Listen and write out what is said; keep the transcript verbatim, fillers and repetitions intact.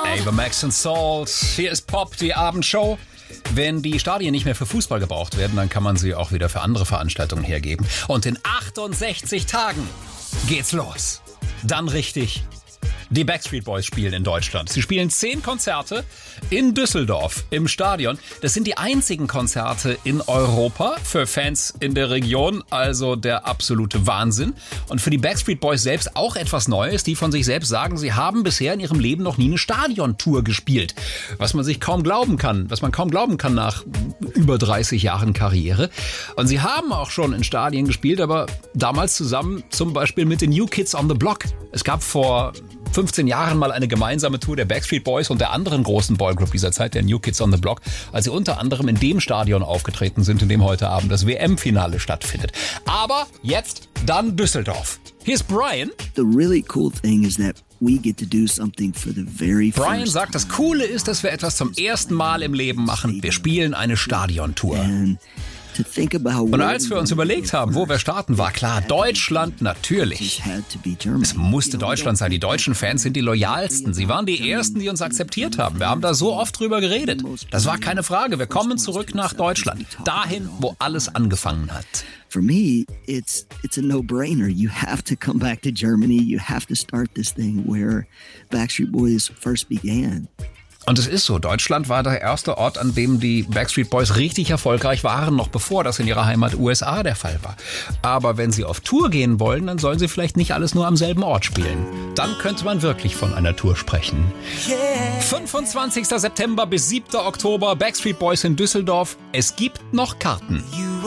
Ava Max und Salt. Hier ist Pop, die Abendshow. Wenn die Stadien nicht mehr für Fußball gebraucht werden, dann kann man sie auch wieder für andere Veranstaltungen hergeben. Und in achtundsechzig Tagen geht's los. Dann richtig. Die Backstreet Boys spielen in Deutschland. Sie spielen zehn Konzerte in Düsseldorf im Stadion. Das sind die einzigen Konzerte in Europa für Fans in der Region. Also der absolute Wahnsinn. Und für die Backstreet Boys selbst auch etwas Neues. Die von sich selbst sagen, sie haben bisher in ihrem Leben noch nie eine Stadiontour gespielt. Was man sich kaum glauben kann. Was man kaum glauben kann nach über dreißig Jahren Karriere. Und sie haben auch schon in Stadien gespielt, aber damals zusammen zum Beispiel mit den New Kids on the Block. Es gab vor fünfzehn Jahren mal eine gemeinsame Tour der Backstreet Boys und der anderen großen Boygroup dieser Zeit, der New Kids on the Block, als sie unter anderem in dem Stadion aufgetreten sind, in dem heute Abend das W M-Finale stattfindet. Aber jetzt dann Düsseldorf. Hier ist Brian. The really cool thing is that we get to do something for the very first Brian sagt, das Coole ist, dass wir etwas zum ersten Mal im Leben machen. Wir spielen eine Stadiontour. And to think about how Und als wir uns überlegt haben, wo wir starten, war klar, Deutschland natürlich. Es musste Deutschland sein. Die deutschen Fans sind die loyalsten. Sie waren die Ersten, die uns akzeptiert haben. Wir haben da so oft drüber geredet. Das war keine Frage. Wir kommen zurück nach Deutschland. Dahin, wo alles angefangen hat. For me, it's it's a no-brainer. You have to come back to Germany. You have to start this thing where Backstreet Boys first began. Und es ist so, Deutschland war der erste Ort, an dem die Backstreet Boys richtig erfolgreich waren, noch bevor das in ihrer Heimat U S A der Fall war. Aber wenn sie auf Tour gehen wollen, dann sollen sie vielleicht nicht alles nur am selben Ort spielen. Dann könnte man wirklich von einer Tour sprechen. Yeah. fünfundzwanzigster September bis siebter Oktober, Backstreet Boys in Düsseldorf. Es gibt noch Karten.